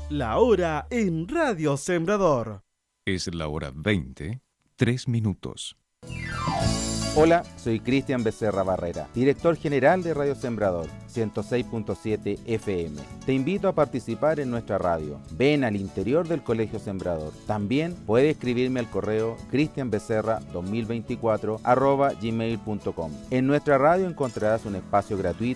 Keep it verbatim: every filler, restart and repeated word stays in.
La hora en Radio Sembrador. Es la hora veinte, tres minutos. Hola, soy Cristian Becerra Barrera, director general de Radio Sembrador, ciento seis punto siete F M. Te invito a participar en nuestra radio. Ven al interior del Colegio Sembrador. También puedes escribirme al correo cristianbecerra dos mil veinticuatro arroba gmail punto com. En nuestra radio encontrarás un espacio gratuito